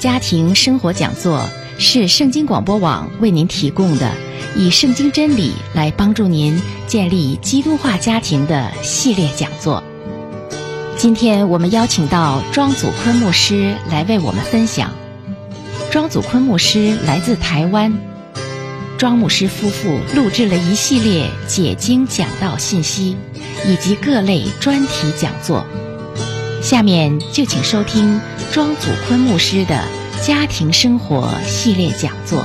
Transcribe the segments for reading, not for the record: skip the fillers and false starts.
家庭生活讲座是圣经广播网为您提供的以圣经真理来帮助您建立基督化家庭的系列讲座。今天我们邀请到庄祖坤牧师来为我们分享。庄祖坤牧师来自台湾，庄牧师夫妇录制了一系列解经讲道信息以及各类专题讲座。下面就请收听庄祖坤牧师的家庭生活系列讲座。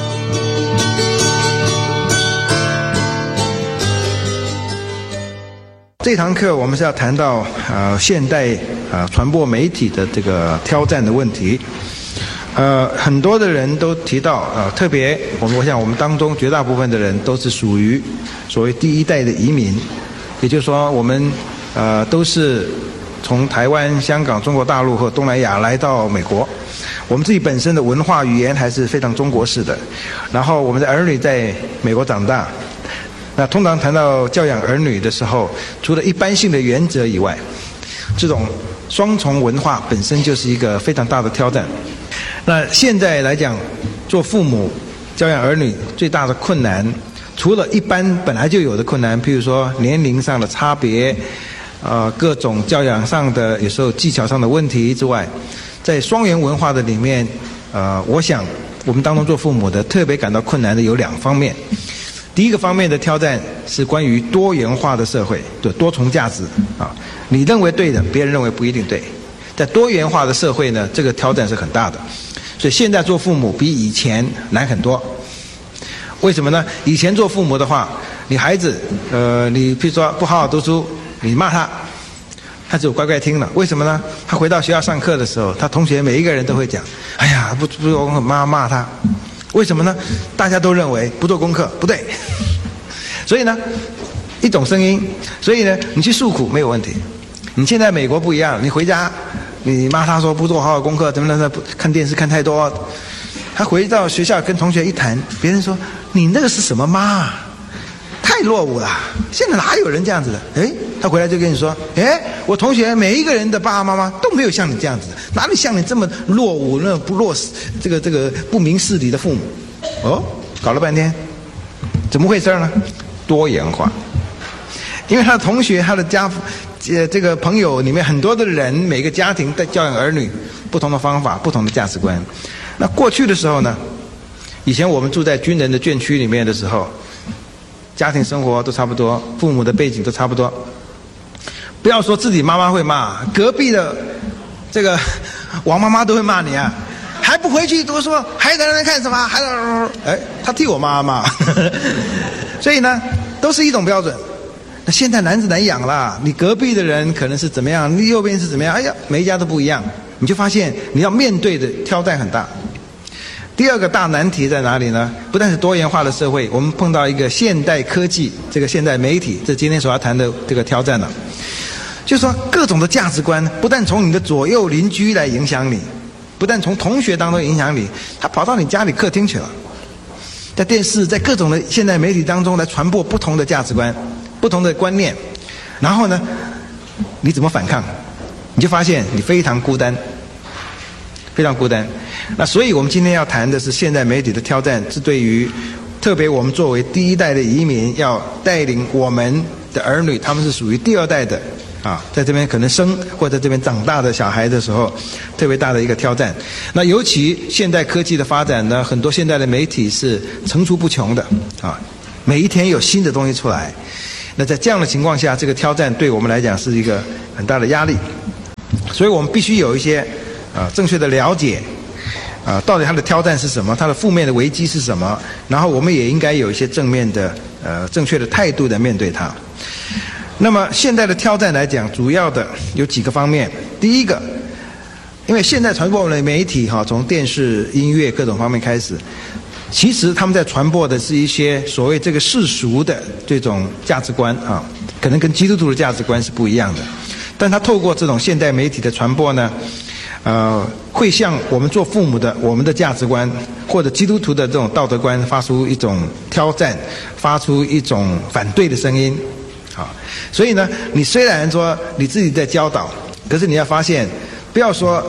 这堂课我们是要谈到现代传播媒体的这个挑战的问题。很多的人都提到特别我想我们当中绝大部分的人都是属于所谓第一代的移民，也就是说我们都是从台湾、香港、中国大陆和东南亚来到美国。我们自己本身的文化语言还是非常中国式的，然后我们的儿女在美国长大。那通常谈到教养儿女的时候，除了一般性的原则以外，这种双重文化本身就是一个非常大的挑战。那现在来讲，做父母教养儿女最大的困难，除了一般本来就有的困难，譬如说年龄上的差别，各种教养上的有时候技巧上的问题之外，在双元文化的里面，我想我们当中做父母的特别感到困难的有两方面。第一个方面的挑战是关于多元化的社会，对多重价值你认为对的，别人认为不一定对。在多元化的社会呢，这个挑战是很大的。所以现在做父母比以前难很多。为什么呢？以前做父母的话，你孩子你譬如说不好好读书，你骂他，他只有乖乖听了。为什么呢？他回到学校上课的时候，他同学每一个人都会讲，哎呀，不做功课，妈骂他。为什么呢？大家都认为不做功课不对，所以呢，一种声音，所以呢，你去诉苦没有问题。你现在美国不一样，你回家，你骂他说不做好好功课，怎么看电视看太多，他回到学校跟同学一谈，别人说你那个是什么妈，太落伍了，现在哪有人这样子的？他回来就跟你说，我同学每一个人的爸爸妈妈都没有像你这样子的，哪里像你这么落伍，那不落这个不明事理的父母？搞了半天，怎么回事呢？多元化，因为他的同学、他的这个朋友里面很多的人，每个家庭在教养儿女不同的方法、不同的价值观。那过去的时候呢，以前我们住在军人的眷区里面的时候，家庭生活都差不多，父母的背景都差不多。不要说自己妈妈会骂，隔壁的这个王妈妈都会骂你啊，还不回去读书，还在那看什么？他替我妈骂，所以呢，都是一种标准。那现在男子难养啦，你隔壁的人可能是怎么样，你右边是怎么样，每一家都不一样，你就发现你要面对的挑战很大。第二个大难题在哪里呢？不但是多元化的社会，我们碰到一个现代科技，这个现代媒体，这今天所要谈的这个挑战了。就是说各种的价值观不但从你的左右邻居来影响你，不但从同学当中影响你，他跑到你家里客厅去了，在电视，在各种的现代媒体当中来传播不同的价值观、不同的观念，然后呢，你怎么反抗？你就发现你非常孤单，非常孤单。那所以我们今天要谈的是现代媒体的挑战，是对于特别我们作为第一代的移民，要带领我们的儿女，他们是属于第二代的在这边可能生或者在这边长大的小孩的时候，特别大的一个挑战。那尤其现代科技的发展呢，很多现代的媒体是层出不穷的每一天有新的东西出来。那在这样的情况下，这个挑战对我们来讲是一个很大的压力，所以我们必须有一些正确的了解到底它的挑战是什么，它的负面的危机是什么，然后我们也应该有一些正面的正确的态度来面对它。那么现在的挑战来讲，主要的有几个方面。第一个，因为现在传播的媒体从电视、音乐各种方面开始，其实他们在传播的是一些所谓这个世俗的这种价值观可能跟基督徒的价值观是不一样的。但他透过这种现代媒体的传播呢，会向我们做父母的我们的价值观或者基督徒的这种道德观发出一种挑战，发出一种反对的声音。所以呢，你虽然说你自己在教导，可是你要发现，不要说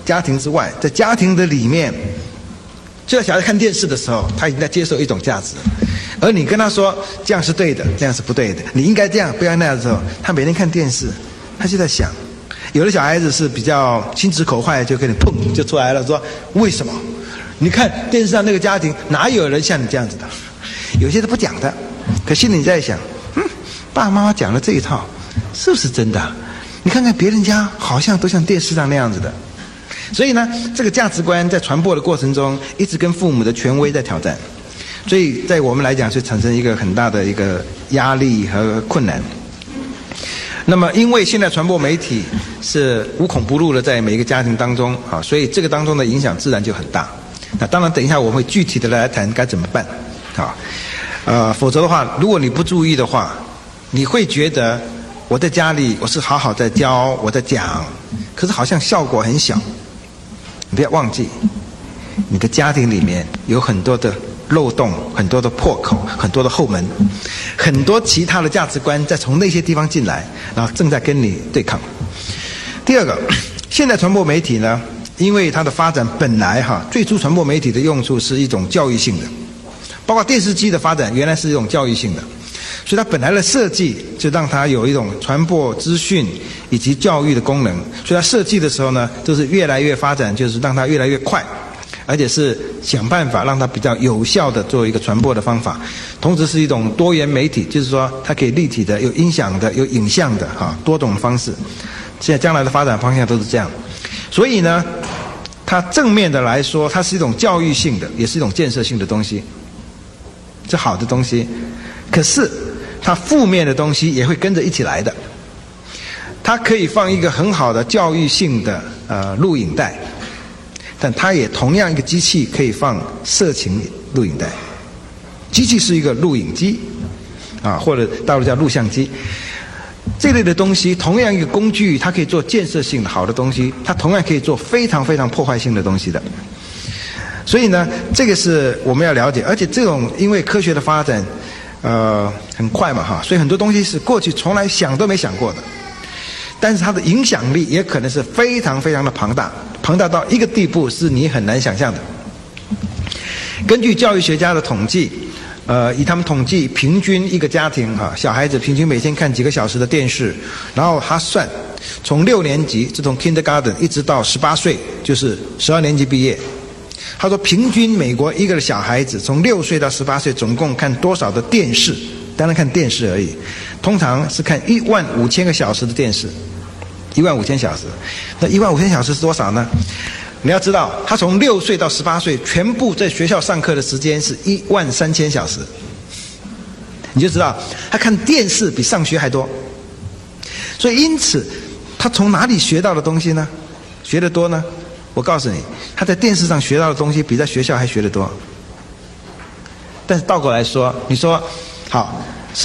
家庭之外，在家庭的里面，就在小孩看电视的时候，他已经在接受一种价值，而你跟他说这样是对的，这样是不对的，你应该这样，不要那样的时候，他每天看电视，他就在想。有的小孩子是比较心直口快，就跟你砰就出来了，说为什么？你看电视上那个家庭哪有人像你这样子的？有些都不讲的，可心里在想，爸爸妈妈讲的这一套是不是真的？你看看别人家好像都像电视上那样子的。所以呢，这个价值观在传播的过程中，一直跟父母的权威在挑战，所以在我们来讲，就产生一个很大的一个压力和困难。那么，因为现在传播媒体是无孔不入的在每一个家庭当中啊，所以这个当中的影响自然就很大。那当然，等一下我们会具体的来谈该怎么办啊。否则的话，如果你不注意的话，你会觉得我在家里我是好好在教，我在讲，可是好像效果很小。你不要忘记，你的家庭里面有很多的漏洞，很多的破口，很多的后门，很多其他的价值观在从那些地方进来，然后正在跟你对抗。第二个，现在传播媒体呢，因为它的发展本来最初传播媒体的用处是一种教育性的，包括电视机的发展原来是一种教育性的，所以它本来的设计就让它有一种传播资讯以及教育的功能，所以它设计的时候呢，就是越来越发展，就是让它越来越快，而且是想办法让它比较有效的做一个传播的方法，同时是一种多元媒体，就是说它可以立体的、有音响的、有影像的多种方式。现在将来的发展方向都是这样，所以呢，它正面的来说，它是一种教育性的，也是一种建设性的东西，是好的东西。可是它负面的东西也会跟着一起来的。它可以放一个很好的教育性的录影带，但它也同样一个机器可以放色情录影带。机器是一个录影机或者大陆叫录像机。这类的东西，同样一个工具，它可以做建设性的好的东西，它同样可以做非常非常破坏性的东西的。所以呢，这个是我们要了解，而且这种因为科学的发展很快嘛所以很多东西是过去从来想都没想过的，但是它的影响力也可能是非常非常的庞大，庞大到一个地步是你很难想象的。根据教育学家的统计，以他们统计平均一个家庭小孩子平均每天看几个小时的电视，然后他算从6年级，从 kindergarten 一直到18岁，就是12年级毕业。他说平均美国一个小孩子从6岁到18岁总共看多少的电视？当然看电视而已，通常是看15000个小时的电视，15000小时。那15000小时是多少呢？你要知道，他从6岁到18岁，全部在学校上课的时间是13000小时，你就知道他看电视比上学还多。所以因此，他从哪里学到的东西呢？学得多呢？我告诉你，他在电视上学到的东西比在学校还学得多。但是倒过来说，你说好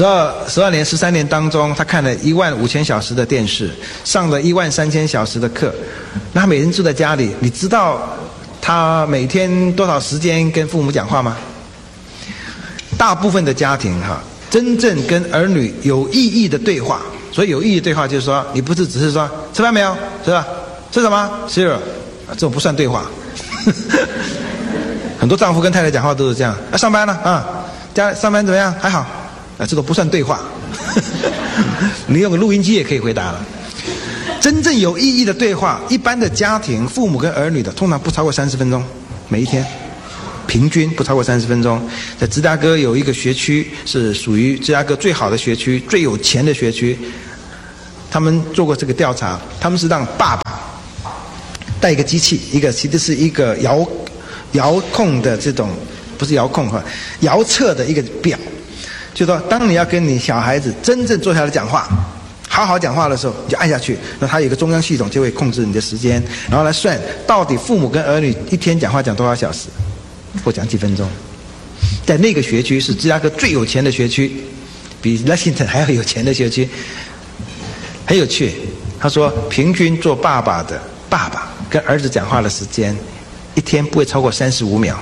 ，12年、13年当中，他看了15000小时的电视，上了13000小时的课，那他每天住在家里，你知道他每天多少时间跟父母讲话吗？大部分的家庭真正跟儿女有意义的对话，所以有意义的对话就是说，你不是只是说吃饭没有，是吧？吃什么？吃了，这种不算对话。很多丈夫跟太太讲话都是这样，上班了家上班怎么样？还好。这都不算对话。你用个录音机也可以回答了。真正有意义的对话，一般的家庭父母跟儿女的通常不超过30分钟，每一天平均不超过30分钟。在芝加哥有一个学区是属于芝加哥最好的学区，最有钱的学区，他们做过这个调查，他们是让爸爸带一个机器，其实是一个遥控的这种，不是遥控遥测的一个表，就说当你要跟你小孩子真正坐下来讲话，好好讲话的时候，你就按下去，那它有一个中央系统就会控制你的时间，然后来算到底父母跟儿女一天讲话讲多少小时，或讲几分钟。在那个学区是芝加哥最有钱的学区，比 Lexington 还要有钱的学区。很有趣，他说平均做爸爸的爸爸跟儿子讲话的时间，一天不会超过35秒，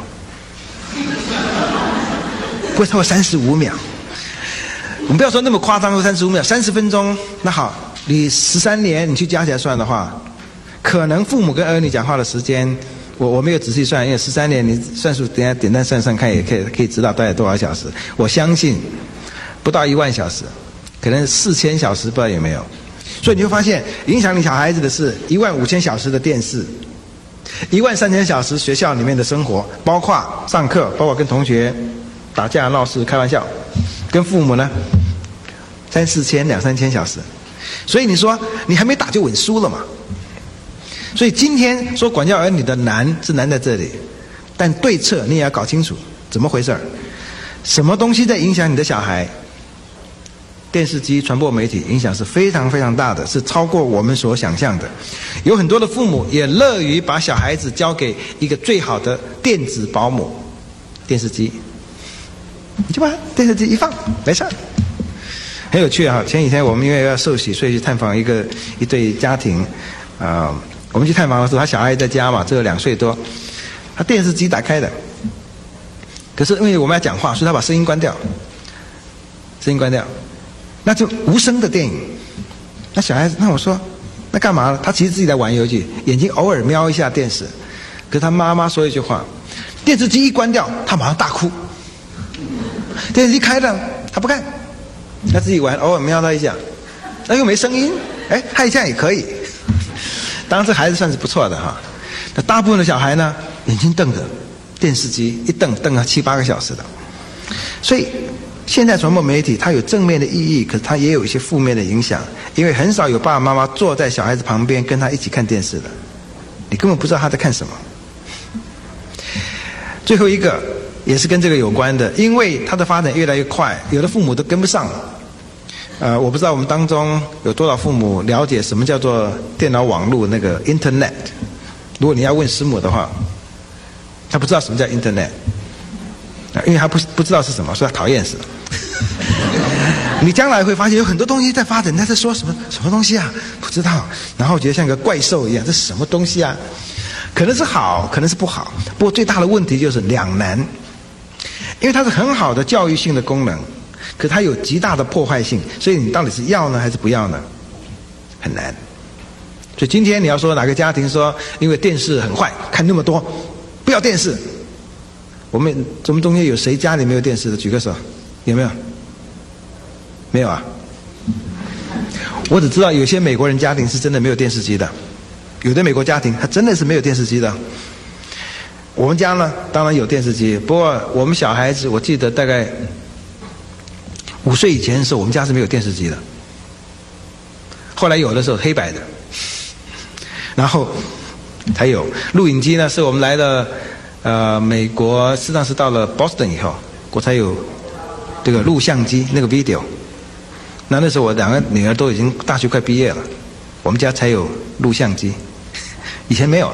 不会超过35秒。我们不要说那么夸张，说35秒，30分钟，那好，你13年你去加起来算的话， 可能父母跟儿女讲话的时间，我没有仔细算，因为13年，你算数，等一下简单算算看，也可以知道大概多少小时。我相信不到1万小时，可能4000小时，不知道有没有。所以你会发现，影响你小孩子的是15000小时的电视，13000小时学校里面的生活，包括上课，包括跟同学打架闹事、开玩笑，跟父母呢3、4千、2、3千小时。所以你说你还没打就稳输了嘛？所以今天说管教儿女的难是难在这里，但对策你也要搞清楚怎么回事儿，什么东西在影响你的小孩？电视机、传播媒体影响是非常非常大的，是超过我们所想象的。有很多的父母也乐于把小孩子交给一个最好的电子保姆——电视机，你就把电视机一放，没事儿。很有趣啊！前几天我们因为要受洗，所以去探访一对家庭，我们去探访的时候，他小孩在家嘛，只有2岁多，他电视机打开的，可是因为我们要讲话，所以他把声音关掉，那就无声的电影。那小孩子，那我说，那干嘛呢？他其实自己在玩游戏，眼睛偶尔瞄一下电视，可是他妈妈说一句话，电视机一关掉，他马上大哭。电视机开了，他不看，他自己玩，偶尔瞄他一下，那又没声音，他一下也可以。当然这孩子算是不错的哈。那大部分的小孩呢，眼睛瞪着电视机，一瞪了7、8个小时的。所以现在传播媒体它有正面的意义，可是它也有一些负面的影响，因为很少有爸爸妈妈坐在小孩子旁边跟他一起看电视的，你根本不知道他在看什么。最后一个也是跟这个有关的，因为它的发展越来越快，有的父母都跟不上。我不知道我们当中有多少父母了解什么叫做电脑网络那个 Internet。如果你要问师母的话，他不知道什么叫 Internet， 因为他不知道是什么，所以他讨厌死了。你将来会发现有很多东西在发展，他在说什么东西啊？不知道，然后觉得像个怪兽一样，这是什么东西啊？可能是好，可能是不好。不过最大的问题就是两难，因为它是很好的教育性的功能，可它有极大的破坏性，所以你到底是要呢还是不要呢？很难。所以今天你要说哪个家庭说因为电视很坏，看那么多，不要电视。我们中间有谁家里没有电视的？举个手，有没有？没有啊。我只知道有些美国人家庭是真的没有电视机的，有的美国家庭他真的是没有电视机的。我们家呢，当然有电视机，不过我们小孩子，我记得大概5岁以前的时候，我们家是没有电视机的。后来有的时候黑白的，然后才有录影机呢。是我们来了美国，实际上是到了 Boston 以后，我才有这个录像机，那个 video。那时候我2个女儿都已经大学快毕业了，我们家才有录像机，以前没有。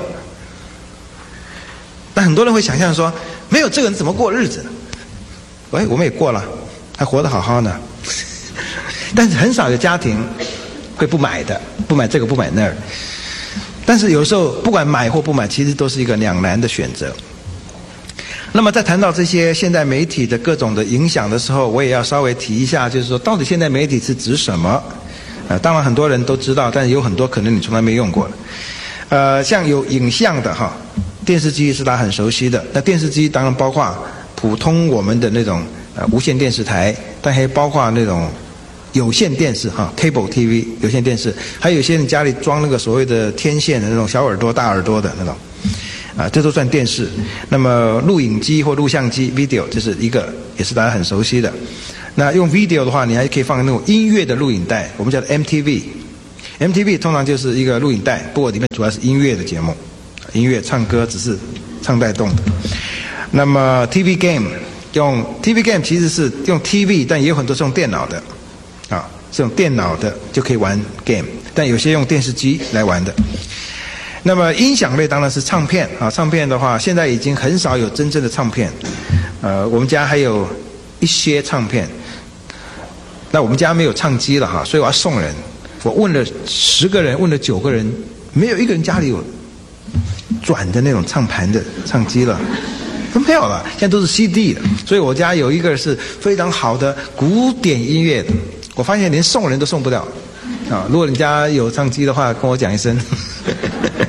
但很多人会想象说，没有这个人怎么过日子？我们也过了，还活得好好呢。但是很少有家庭会不买的，不买这个不买那儿。但是有时候不管买或不买，其实都是一个两难的选择。那么在谈到这些现代媒体的各种的影响的时候，我也要稍微提一下，就是说到底现代媒体是指什么？当然很多人都知道，但是有很多可能你从来没用过的。像有影像的哈，电视机是大家很熟悉的。那电视机当然包括普通我们的那种无线电视台，但还包括那种有线电视哈 ，cable TV 有线电视，还有些人家里装那个所谓的天线的那种小耳朵、大耳朵的那种。这都算电视。那么录影机或录像机 video 这是一个，也是大家很熟悉的。那用 video 的话，你还可以放那种音乐的录影带，我们叫 MTV。MTV 通常就是一个录影带，不过里面主要是音乐的节目，音乐唱歌只是唱带动的。那么 TV game 用 TV game 其实是用 TV， 但也有很多是用电脑的，是用电脑的就可以玩 game， 但有些用电视机来玩的。那么音响类当然是唱片啊，唱片的话现在已经很少有真正的唱片，我们家还有一些唱片，那我们家没有唱机了哈，所以我要送人。我问了10个人，问了9个人，没有一个人家里有转的那种唱盘的唱机了，都没有了，现在都是 CD 的。所以我家有一个是非常好的古典音乐的，我发现连送人都送不掉。如果你家有唱机的话，跟我讲一声。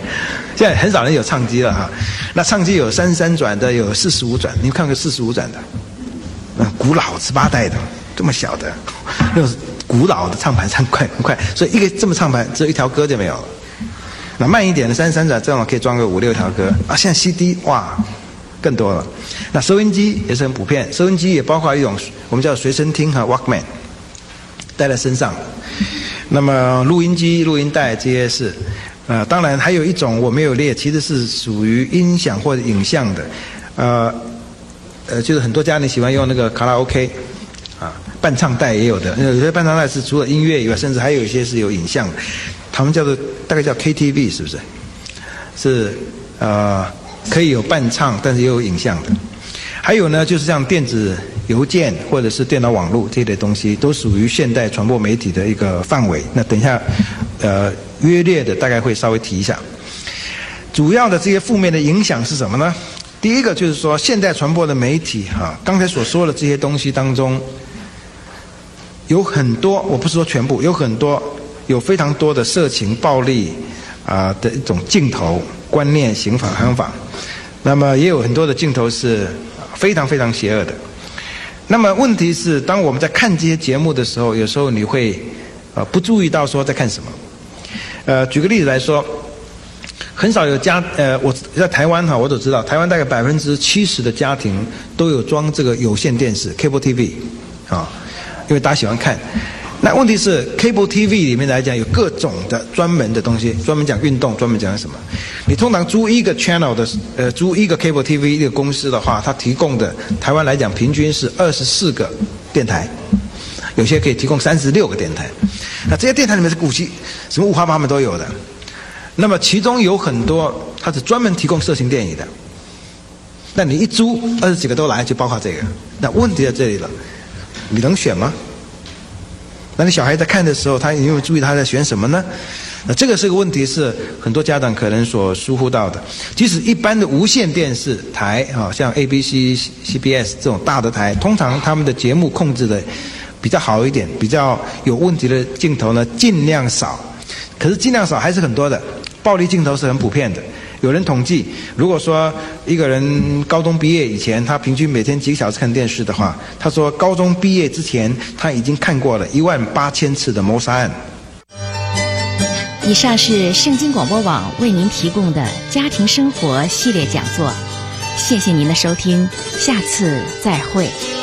现在很少人有唱机了哈。那唱机有33转的，有45转，你们看过45转的？古老18代的，这么小的，那种古老的唱盘唱很快，所以一个这么唱盘只有1条歌就没有了。那慢一点的33转，这样可以装个5、6条歌啊。现在 CD 哇更多了。那收音机也是很普遍，收音机也包括一种我们叫随身听和 Walkman， 带在身上。那么录音机、录音带这些是，当然还有一种我没有列，其实是属于音响或者影像的，就是很多家庭喜欢用那个卡拉 OK， 啊，伴唱带也有的，有些伴唱带是除了音乐以外，甚至还有一些是有影像的，他们大概叫 KTV， 是不是？是可以有伴唱，但是也有影像的。还有呢，就是像电子邮件或者是电脑网络这类东西，都属于现代传播媒体的一个范围。那等一下，约略的大概会稍微提一下。主要的这些负面的影响是什么呢？第一个就是说，现代传播的媒体刚才所说的这些东西当中，有很多，我不是说全部，有非常多的色情、暴力的一种镜头、观念、刑法、行法。那么也有很多的镜头是非常非常邪恶的。那么问题是，当我们在看这些节目的时候，有时候你会不注意到说在看什么。举个例子来说，很少有我在台湾我都知道，台湾大概70%的家庭都有装这个有线电视 Cable TV 因为大家喜欢看。那问题是 Cable TV 里面来讲有各种的专门的东西，专门讲运动，专门讲什么。你通常租一个 channel 的租一个 Cable TV 一个公司的话，它提供的台湾来讲平均是24个电台，有些可以提供36个电台。那这些电台里面是古稀什么五花八门都有的。那么其中有很多它是专门提供色情电影的，那你一租20几个都来，就包括这个。那问题在这里了，你能选吗？那你小孩在看的时候，他有没有注意他在选什么呢？那这个是个问题，是很多家长可能所疏忽到的。即使一般的无线电视台像 ABC、CBS 这种大的台，通常他们的节目控制的比较好一点，比较有问题的镜头呢尽量少。可是尽量少还是很多的，暴力镜头是很普遍的。有人统计，如果说一个人高中毕业以前，他平均每天几个小时看电视的话，他说高中毕业之前他已经看过了18000次的谋杀案。 以上是圣经广播网为您提供的家庭生活系列讲座，谢谢您的收听，下次再会。